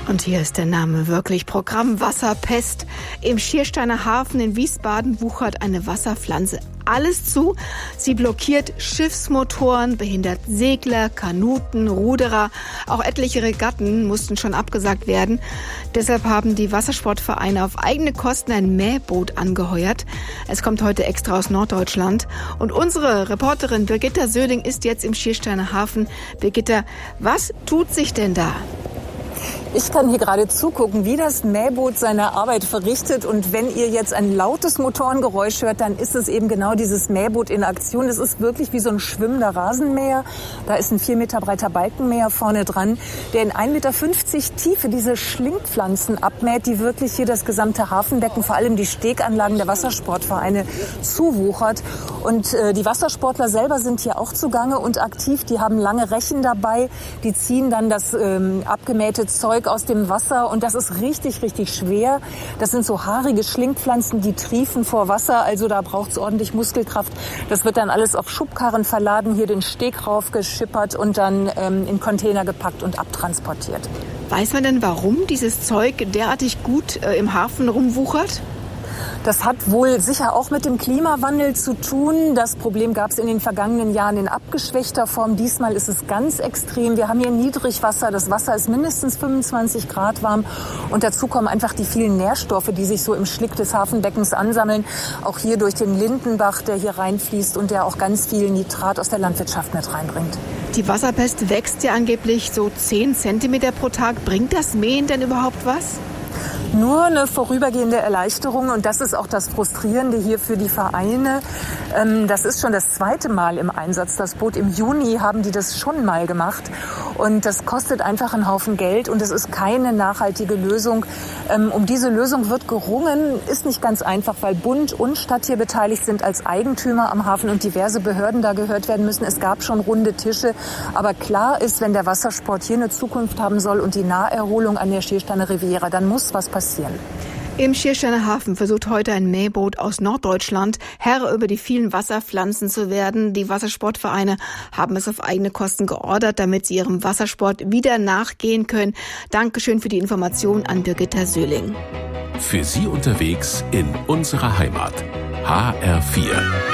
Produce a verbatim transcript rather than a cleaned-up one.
Und hier ist der Name wirklich Programm Wasserpest. Im Schiersteiner Hafen in Wiesbaden wuchert eine Wasserpflanze alles zu. Sie blockiert Schiffsmotoren, behindert Segler, Kanuten, Ruderer. Auch etliche Regatten mussten schon abgesagt werden. Deshalb haben die Wassersportvereine auf eigene Kosten ein Mähboot angeheuert. Es kommt heute extra aus Norddeutschland. Und unsere Reporterin Birgitta Söhling ist jetzt im Schiersteiner Hafen. Birgitta, was tut sich denn da? Ich kann hier gerade zugucken, wie das Mähboot seine Arbeit verrichtet. Und wenn ihr jetzt ein lautes Motorengeräusch hört, dann ist es eben genau dieses Mähboot in Aktion. Es ist wirklich wie so ein schwimmender Rasenmäher. Da ist ein vier Meter breiter Balkenmäher vorne dran, der in ein Meter fünfzig Tiefe diese Schlingpflanzen abmäht, die wirklich hier das gesamte Hafenbecken, vor allem die Steganlagen der Wassersportvereine, zuwuchert. Und äh, die Wassersportler selber sind hier auch zugange und aktiv. Die haben lange Rechen dabei. Die ziehen dann das ähm, abgemähte Zeug aus dem Wasser und das ist richtig, richtig schwer. Das sind so haarige Schlingpflanzen, die triefen vor Wasser, also da braucht es ordentlich Muskelkraft. Das wird dann alles auf Schubkarren verladen, hier den Steg raufgeschippert und dann ähm, in Container gepackt und abtransportiert. Weiß man denn, warum dieses Zeug derartig gut äh, im Hafen rumwuchert? Das hat wohl sicher auch mit dem Klimawandel zu tun. Das Problem gab es in den vergangenen Jahren in abgeschwächter Form. Diesmal ist es ganz extrem. Wir haben hier Niedrigwasser. Das Wasser ist mindestens fünfundzwanzig Grad warm. Und dazu kommen einfach die vielen Nährstoffe, die sich so im Schlick des Hafenbeckens ansammeln. Auch hier durch den Lindenbach, der hier reinfließt und der auch ganz viel Nitrat aus der Landwirtschaft mit reinbringt. Die Wasserpest wächst ja angeblich so zehn Zentimeter pro Tag. Bringt das Mähen denn überhaupt was? Nur eine vorübergehende Erleichterung und das ist auch das Frustrierende hier für die Vereine. Das ist schon das zweite Mal im Einsatz. Das Boot im Juni haben die das schon mal gemacht und das kostet einfach einen Haufen Geld und es ist keine nachhaltige Lösung. Um diese Lösung wird gerungen, ist nicht ganz einfach, weil Bund und Stadt hier beteiligt sind als Eigentümer am Hafen und diverse Behörden da gehört werden müssen. Es gab schon runde Tische, aber klar ist, wenn der Wassersport hier eine Zukunft haben soll und die Naherholung an der Schiersteiner Riviera, dann muss was passieren. Im Schiersteiner Hafen versucht heute ein Mähboot aus Norddeutschland Herr über die vielen Wasserpflanzen zu werden. Die Wassersportvereine haben es auf eigene Kosten geordert, damit sie ihrem Wassersport wieder nachgehen können. Dankeschön für die Information an Birgitta Söhling. Für Sie unterwegs in unserer Heimat. H R vier.